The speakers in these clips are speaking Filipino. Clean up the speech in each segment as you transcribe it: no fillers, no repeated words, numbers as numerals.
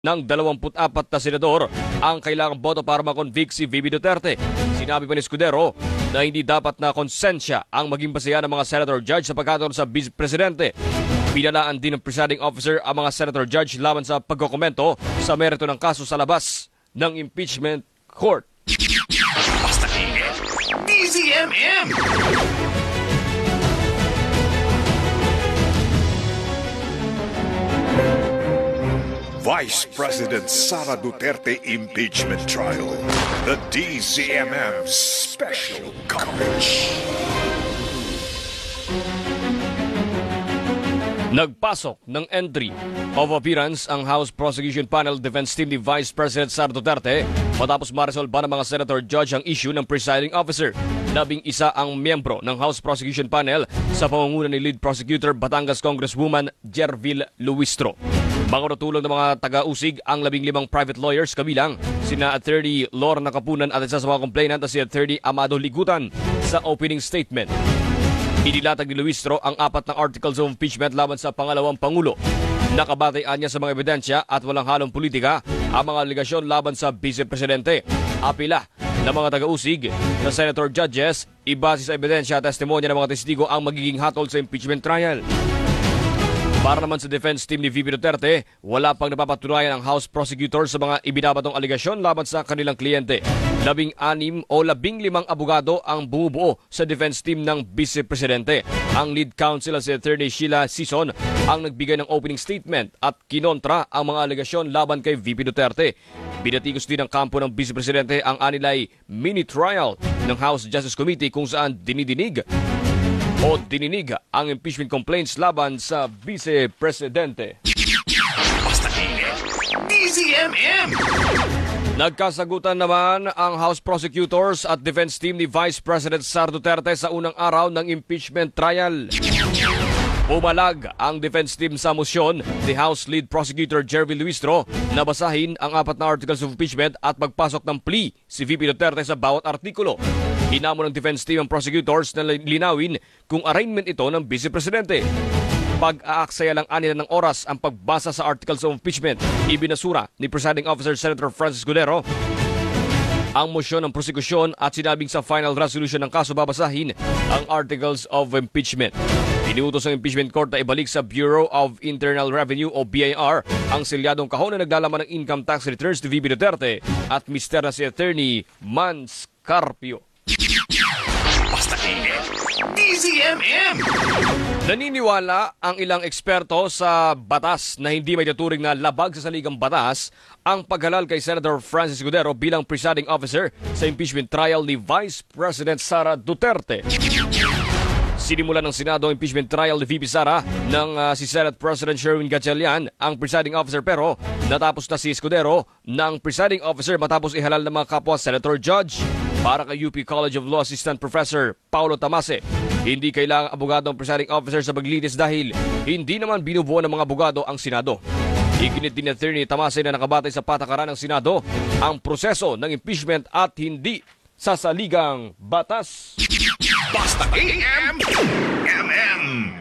ng 24 na senador ang kailangang boto para makonvict si VP Duterte. Sinabi pa ni Escudero na hindi dapat na konsensya ang maging basehan ng mga senator judge sa pagkakaroon sa vice presidente. Pinalaan din ng presiding officer ang mga senator judge laban sa pagkokomento sa merito ng kaso sa labas ng impeachment court. Basta DZMM! Vice President Sara Duterte impeachment trial. The DZMM special coverage. Nagpasok ng entry of appearance ang House Prosecution Panel Defense Team ni Vice President Sara Duterte matapos maresolba ng mga senator judge ang issue ng presiding officer. 11 ang miyembro ng House Prosecution Panel sa pamumuno ni Lead Prosecutor Batangas Congresswoman Jervil Luistro. Makatutulong ng mga taga-usig ang 15 private lawyers kabilang sina Attorney Lorna Kapunan at isa sa mga complainant na si Attorney Amado Ligutan sa opening statement. Inilatag ni Luistro ang 4 na articles of impeachment laban sa pangalawang Pangulo. Nakabatay niya sa mga ebidensya at walang halong politika ang mga aligasyon laban sa Vice Presidente. Apila ng mga taga-usig na senator judges, ibase sa ebidensya at testimonya ng mga testigo ang magiging hatol sa impeachment trial. Para naman sa defense team ni VP Duterte, wala pang napapatunayan ang House Prosecutor sa mga ibinabatong aligasyon laban sa kanilang kliyente. 16 o 15 abogado ang bumubuo sa defense team ng Vice Presidente. Ang lead counsel si Attorney Sheila Sison ang nagbigay ng opening statement at kinontra ang mga aligasyon laban kay VP Duterte. Binatikos din ng kampo ng Vice Presidente ang anilay mini trial ng House Justice Committee kung saan dinidinig ang impeachment complaints laban sa Vice Presidente. Basta DZMM! Nagkasagutan naman ang House Prosecutors at Defense Team ni Vice President Sara Duterte sa unang araw ng impeachment trial. Pumalag ang defense team sa motion ni House Lead Prosecutor Jervil Luistro na basahin ang 4 na articles of impeachment at magpasok ng plea si VP Duterte sa bawat artikulo. Hinamon ng defense team ang prosecutors na linawin kung arraignment ito ng Vice Presidente. Pag-aaksaya lang anila ng oras ang pagbasa sa articles of impeachment, ibinasura ni Presiding Officer Senator Francis Escudero ang motion ng prosekusyon at sinabing sa final resolution ng kaso babasahin ang articles of impeachment. Iniutos ng impeachment court na ibalik sa Bureau of Internal Revenue o BIR ang selyadong kahon na naglalaman ng income tax returns ni VP Duterte at mister na si Attorney Mans Carpio. Basta DZMM! Naniniwala ang ilang eksperto sa batas na hindi may tuturing na labag sa saligang batas ang paghalal kay Senator Francis Escudero bilang presiding officer sa impeachment trial ni Vice President Sara Duterte. Sinimulan ng Senado ang impeachment trial ni VP Sara ng si Senate President Sherwin Gatchalian ang presiding officer pero natapos na si Escudero ng presiding officer matapos ihalal ng mga kapwa senator judge. Para kay UP College of Law Assistant Professor Paulo Tamase, hindi kailangang abogado ang presiding officer sa paglitis dahil hindi naman binubuo ng mga abogado ang Senado. Iginit din ni Attorney Tamase na nakabatay sa patakaran ng Senado ang proseso ng impeachment at hindi sa saligang batas. Basta MM!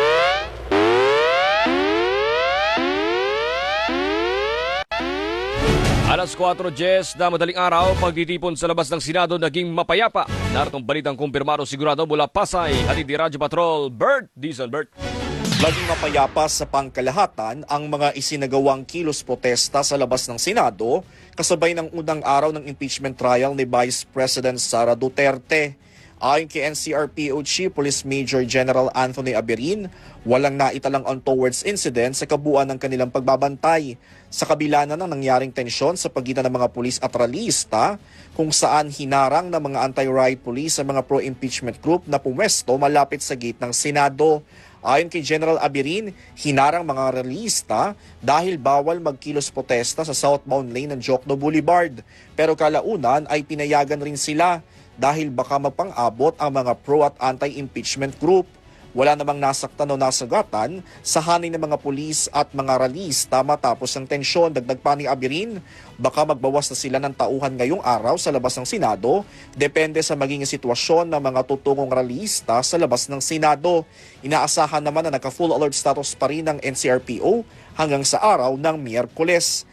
Alas 4:10 na madaling araw, pagtitipon sa labas ng Senado naging mapayapa. Naritong balitang kumpirmado sigurado mula Pasay, hatid ni Radyo Patrol, Bert Dizon. Bert. Laging mapayapa sa pangkalahatan ang mga isinagawang kilos protesta sa labas ng Senado kasabay ng unang araw ng impeachment trial ni Vice President Sara Duterte. Ayon kay NCRPO Chief Police Major General Anthony Aberin, walang naitalang untowards incident sa kabuuan ng kanilang pagbabantay. Sa kabila na ng nangyaring tensyon sa pagitan ng mga pulis at ralista, kung saan hinarang ng mga anti-riot police sa mga pro-impeachment group na pumwesto malapit sa gate ng Senado. Ayon kay General Aberin, hinarang mga ralista dahil bawal magkilos protesta sa southbound lane ng Jokno Boulevard. Pero kalaunan ay pinayagan rin sila dahil baka mapang-abot ang mga pro at anti-impeachment group. Wala namang nasaktan o nasagatan sa hanay ng mga pulis at mga ralista matapos ang tensyon. Dagdag pa ni Aberin, baka magbawas na sila ng tauhan ngayong araw sa labas ng Senado, depende sa magiging sitwasyon ng mga tutungong ralista sa labas ng Senado. Inaasahan naman na naka-full alert status pa rin ng NCRPO hanggang sa araw ng Miyerkules.